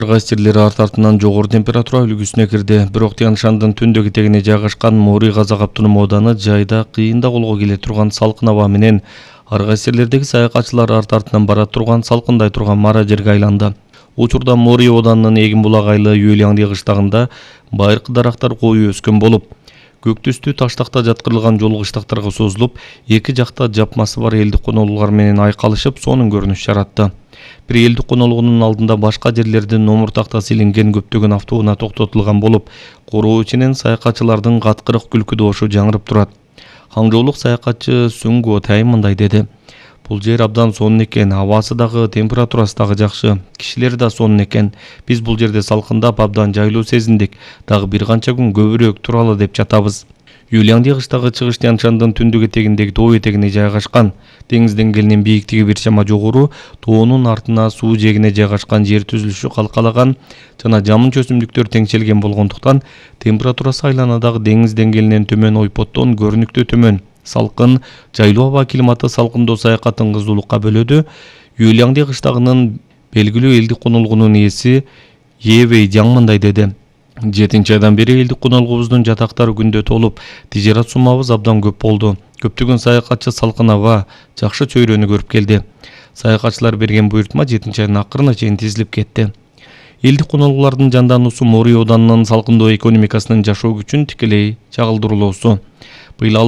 Ыргайсерлери арт-артынан жогору температура үлгүсүнө кирди. Бирок Тянь-Шандын түндүк этегине жайгашкан Мори казак автоном ооданы жайда кыйын да колго келе турган салкын аба менен ыргайсерлердеги саякатчылар арт-артынан бара турган салкындай турган мара жерге айланды. Учурда Мори оодунун Эгин булак айлы Юйлиаңди кыштагында байыркы дарактар коюу өскөн болуп, көк түстүү таштакта жаткырылган жол кыштактарга созулуп, эки жакта жапмасы бар элдик конолгулар менен айкалышып, сонун көрүнүш жаратты. Бир элдик конолгунун алдында башка жерлердин номур тактасы илинген көптөгөн автоунаа токтотулган болуп, короо ичинен саякатчылардын каткырык күлкү добушу жаңырып турат. Хаңжоолук саякатчы Сүнгө Тай мындай деди: "Бул жер абдан сонун экен, абасы дагы, температурасы дагы жакшы, кишилери да сонун экен. Биз бул жерде салкындап, абдан жайлуу сезиндик. Дагы бир канча күн көбүрөөк туралы деп жатабыз." Юйлиаңди кыштагы чыгыш Тянь-Шандын түндүк этегиндеги тоо этегине жайгашкан. Деңиз деңгээлинин бийиктиги бир чама жогору, тоонун артына суу жээгине жайгашкан жер түзүлүшү калкалаган жана жамын чөсүмдүктөр теңчелген болгондуктан температурасы айланадагы деңиз деңгээлинен төмөн ойпоттон көрүнүктүү төмөн. Салкын, жайлуу аба климаты салкындоо саякатын кызуулукка бөлөдү. Юйлиаңди кыштагынын белгилүү элдик конолгунун ээси Евей Жаң мындай деди: 7 айдан бери элдик конолгубуздун жатактары күндө толуп, тижерат суммабыз абдан көп болду. Көптөгөн саякатчы салкын аба, жакшы чөйрөнү көрүп келди. Саякатчылар берген буйртма 7 айдын акырына чейин тизилип кетти. Элдик конолгулардын жандануусу Мори оодунун салкындоо экономикасынын жашоо күчүн тикелей чагылдырулуусу. Быйыл